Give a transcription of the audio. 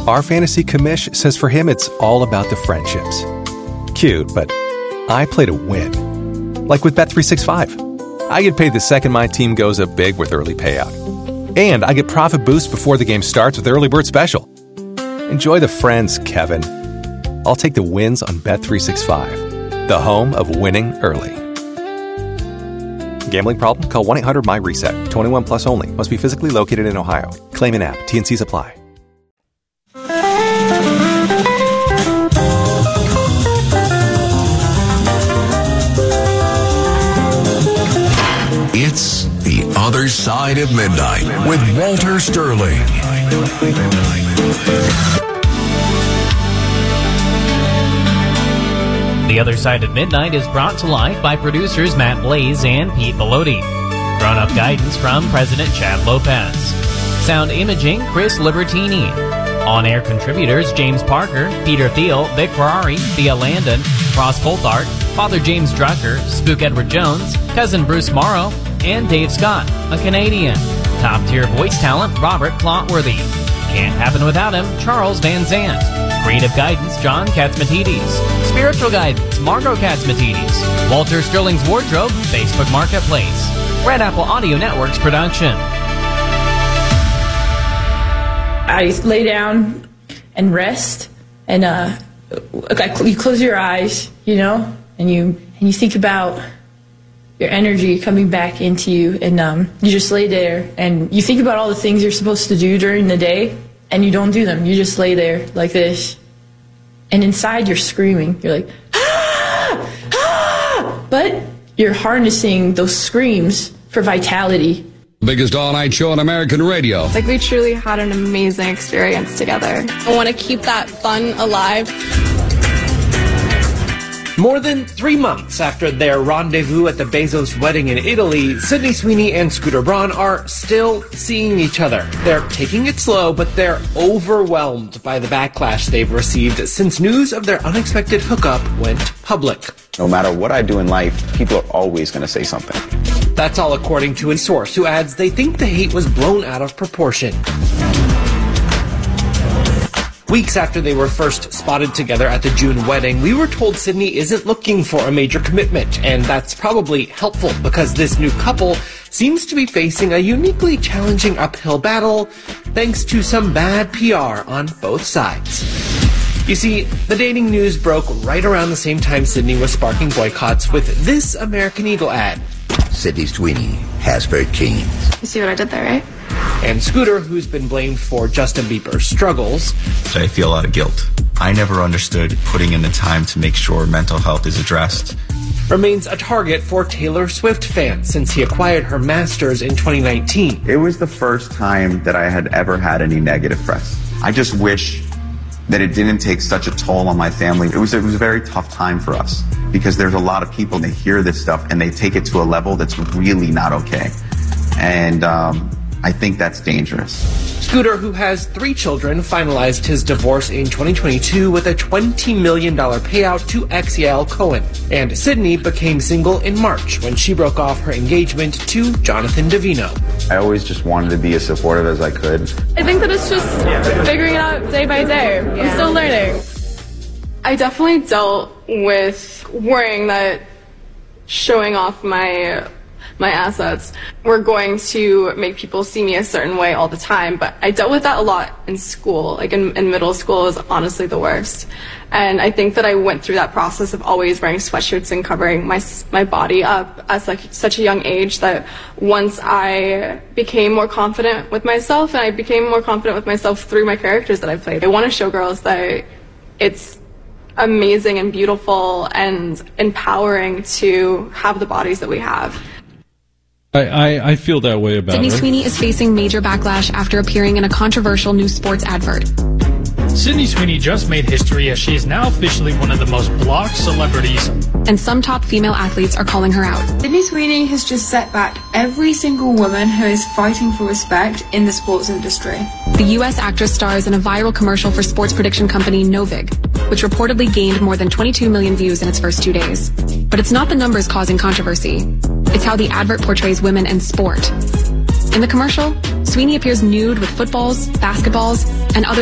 Our fantasy commish says for him it's all about the friendships. Cute, but I play to win. Like with Bet365. I get paid the second my team goes up big with early payout. And I get profit boost before the game starts with Early Bird Special. Enjoy the friends, Kevin. I'll take the wins on Bet365, the home of winning early. Gambling problem? Call 1-800-MY-RESET. 21 plus only. Must be physically located in Ohio. Claim an app. T&Cs apply. It's The Other Side of Midnight with Walter Sterling. The Other Side of Midnight is brought to life by producers Matt Blaze and Pete Bellotti. Grown-up guidance from President Chad Lopez. Sound imaging, Chris Libertini. On-air contributors, James Parker, Peter Thiel, Vic Ferrari, Thea Landon, Ross Coulthard, Father James Drucker, Spook Edward Jones, Cousin Bruce Morrow, and Dave Scott, a Canadian. Top-tier voice talent, Robert Clotworthy. Can't happen without him, Charles Van Zandt. Creative guidance, John Katzmatidis. Spiritual guidance, Margot Katzmatidis. Walter Sterling's Wardrobe, Facebook Marketplace. Red Apple Audio Network's production. I lay down and rest, and you close your eyes, and you think about your energy coming back into you, and you just lay there, and you think about all the things you're supposed to do during the day, and you don't do them. You just lay there like this, and inside you're screaming. You're like, ah! Ah! But you're harnessing those screams for vitality. Biggest all-night show on American radio. Like, we truly had an amazing experience together. I want to keep that fun alive. More than 3 months after their rendezvous at the Bezos wedding in Italy, Sydney Sweeney and Scooter Braun are still seeing each other. They're taking it slow, but they're overwhelmed by the backlash they've received since news of their unexpected hookup went public. No matter what I do in life, people are always going to say something. That's all according to a source who adds they think the hate was blown out of proportion. Weeks after they were first spotted together at the June wedding, we were told Sydney isn't looking for a major commitment, and that's probably helpful because this new couple seems to be facing a uniquely challenging uphill battle thanks to some bad PR on both sides. You see, the dating news broke right around the same time Sydney was sparking boycotts with this American Eagle ad. Sydney Sweeney has very keen. You see what I did there, right? And Scooter, who's been blamed for Justin Bieber's struggles. I feel a lot of guilt. I never understood putting in the time to make sure mental health is addressed. Remains a target for Taylor Swift fans since he acquired her masters in 2019. It was the first time that I had ever had any negative press. I just wish that it didn't take such a toll on my family. It was a very tough time for us because there's a lot of people, they hear this stuff and they take it to a level that's really not okay. And I think that's dangerous. Scooter, who has 3 children, finalized his divorce in 2022 with a $20 million payout to ex Yael Cohen. And Sydney became single in March when she broke off her engagement to Jonathan Davino. I always just wanted to be as supportive as I could. I think that it's just figuring it out day by day. I'm still learning. I definitely dealt with worrying that showing off my assets were going to make people see me a certain way all the time, but I dealt with that a lot in school. Like in middle school, it was honestly the worst. And I think that I went through that process of always wearing sweatshirts and covering my body up at such a young age that once I became more confident with myself, and I became more confident with myself through my characters that I played, I want to show girls that it's amazing and beautiful and empowering to have the bodies that we have. I feel that way about Sydney her. Sweeney is facing major backlash after appearing in a controversial new sports advert. Sydney Sweeney just made history as she is now officially one of the most blocked celebrities. And some top female athletes are calling her out. Sydney Sweeney has just set back every single woman who is fighting for respect in the sports industry. The U.S. actress stars in a viral commercial for sports prediction company Novig, which reportedly gained more than 22 million views in its first 2 days. But it's not the numbers causing controversy. It's how the advert portrays women in sport. In the commercial, Sweeney appears nude with footballs, basketballs, and other